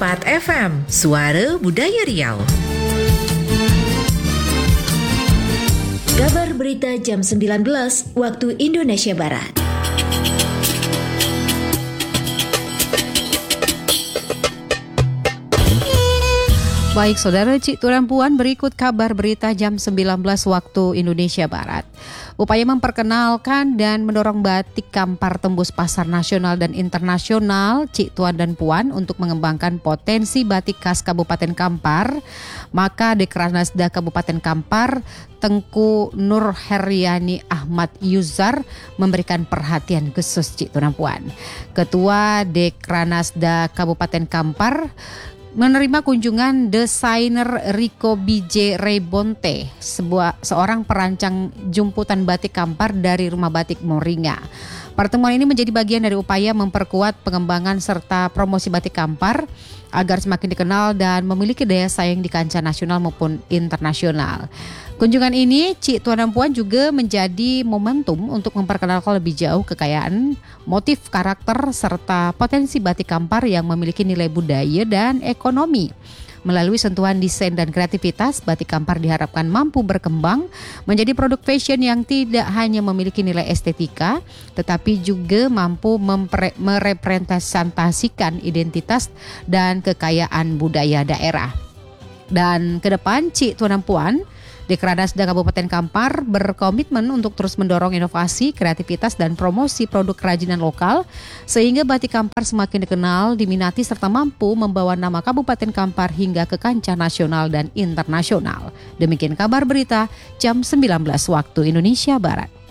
101,4 FM, Suara Budaya Riau. Kabar berita jam 19 waktu Indonesia Barat. Baik saudara, Cik Tuan Puan, berikut kabar berita jam 19 waktu Indonesia Barat. Upaya memperkenalkan dan mendorong batik Kampar tembus pasar nasional dan internasional Cik Tuan dan Puan untuk mengembangkan potensi batik khas Kabupaten Kampar, maka Dekranasda Kabupaten Kampar Tengku Nur Heriani Ahmad Yuzar memberikan perhatian khusus Cik Tuan Puan. Ketua Dekranasda Kabupaten Kampar menerima kunjungan desainer Rico BJ Rebonte, seorang perancang jumputan batik Kampar dari Rumah Batik Moringa. Pertemuan ini menjadi bagian dari upaya memperkuat pengembangan serta promosi batik Kampar agar semakin dikenal dan memiliki daya saing di kancah nasional maupun internasional. Kunjungan ini, Cik Tuan dan Puan, juga menjadi momentum untuk memperkenalkan lebih jauh kekayaan, motif karakter, serta potensi batik Kampar yang memiliki nilai budaya dan ekonomi. Melalui sentuhan desain dan kreativitas, batik Kampar diharapkan mampu berkembang menjadi produk fashion yang tidak hanya memiliki nilai estetika, tetapi juga mampu merepresentasikan identitas dan kekayaan budaya daerah. Dan ke depan, Cik Tuan dan Puan, Dekranasda Kabupaten Kampar berkomitmen untuk terus mendorong inovasi, kreativitas, dan promosi produk kerajinan lokal sehingga batik Kampar semakin dikenal, diminati, serta mampu membawa nama Kabupaten Kampar hingga ke kancah nasional dan internasional. Demikian kabar berita jam 19 waktu Indonesia Barat.